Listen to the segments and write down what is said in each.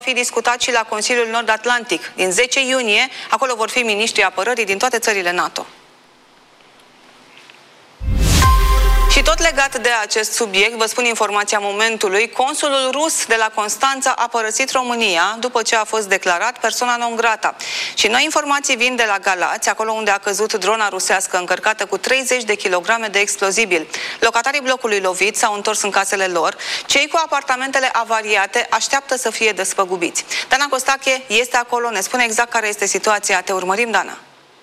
Fi discutat și la Consiliul Nord-Atlantic. Din 10 iunie, acolo vor fi miniștrii apărării din toate țările NATO. Și tot legat de acest subiect, vă spun informația momentului, consulul rus de la Constanța a părăsit România după ce a fost declarat persoana non grata. Și noi informații vin de la Galați, acolo unde a căzut drona rusească încărcată cu 30 de kilograme de explozibil. Locatarii blocului lovit s-au întors în casele lor. Cei cu apartamentele avariate așteaptă să fie despăgubiți. Dana Costache este acolo, ne spune exact care este situația. Te urmărim, Dana.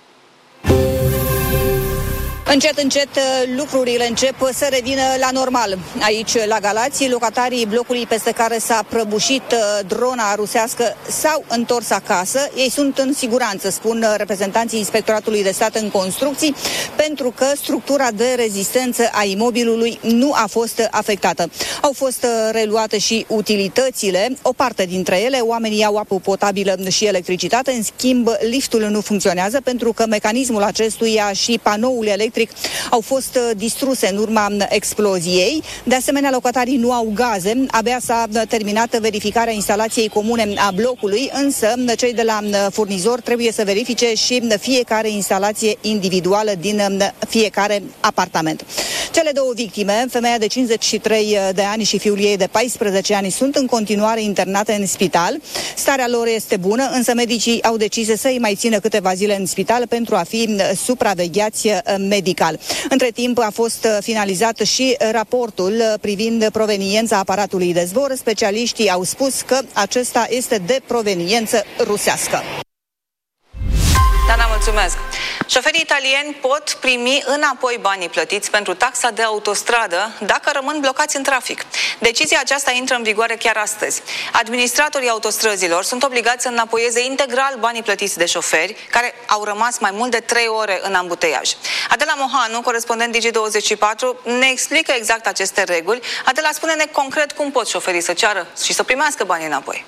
Încet, încet, lucrurile încep să revină la normal. Aici, la Galați, locatarii blocului peste care s-a prăbușit drona rusească s-au întors acasă. Ei sunt în siguranță, spun reprezentanții Inspectoratului de Stat în Construcții, pentru că structura de rezistență a imobilului nu a fost afectată. Au fost reluate și utilitățile, o parte dintre ele, oamenii au apă potabilă și electricitate, în schimb liftul nu funcționează pentru că mecanismul acestuia și panoul electric au fost distruse în urma exploziei. De asemenea, locatarii nu au gaze. Abia s-a terminat verificarea instalației comune a blocului, însă cei de la furnizor trebuie să verifice și fiecare instalație individuală din fiecare apartament. Cele două victime, femeia de 53 de ani și fiul ei de 14 ani, sunt în continuare internate în spital. Starea lor este bună, însă medicii au decis să îi mai țină câteva zile în spital pentru a fi supravegheați medical. Între timp a fost finalizat și raportul privind proveniența aparatului de zbor. Specialiștii au spus că acesta este de proveniență rusească. Dana, mulțumesc! Șoferii italieni pot primi înapoi banii plătiți pentru taxa de autostradă dacă rămân blocați în trafic. Decizia aceasta intră în vigoare chiar astăzi. Administratorii autostrăzilor sunt obligați să înapoieze integral banii plătiți de șoferi care au rămas mai mult de 3 ore în ambuteiaj. Adela Mohanu, corespondent Digi24, ne explică exact aceste reguli. Adela, spune-ne concret cum pot șoferii să ceară și să primească banii înapoi.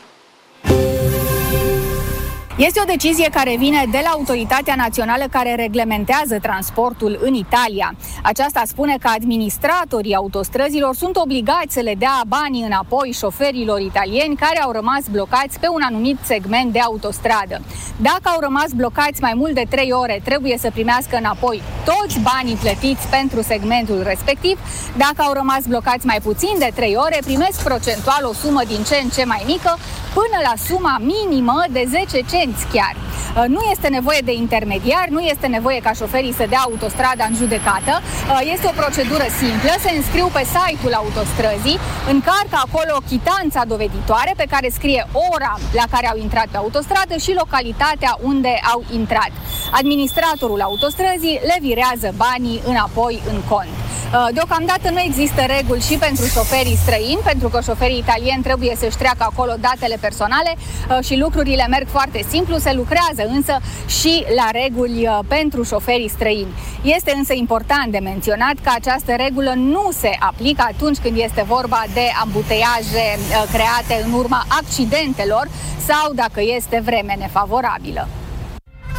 Este o decizie care vine de la Autoritatea Națională care reglementează transportul în Italia. Aceasta spune că administratorii autostrăzilor sunt obligați să le dea banii înapoi șoferilor italieni care au rămas blocați pe un anumit segment de autostradă. Dacă au rămas blocați mai mult de 3 ore, trebuie să primească înapoi toți banii plătiți pentru segmentul respectiv. Dacă au rămas blocați mai puțin de 3 ore, primesc procentual o sumă din ce în ce mai mică, până la suma minimă de 10 cenți chiar. Nu este nevoie de intermediar, nu este nevoie ca șoferii să dea autostrada în judecată. Este o procedură simplă, se înscriu pe site-ul autostrăzii, încarcă acolo chitanța doveditoare pe care scrie ora la care au intrat pe autostradă și localitatea unde au intrat. Administratorul autostrăzii le virează banii înapoi în cont. Deocamdată nu există reguli și pentru șoferii străini, pentru că șoferii italieni trebuie să-și treacă acolo datele personale și lucrurile merg foarte simplu, se lucrează însă și la reguli pentru șoferii străini. Este însă important de menționat că această regulă nu se aplică atunci când este vorba de ambuteiaje create în urma accidentelor sau dacă este vreme nefavorabilă.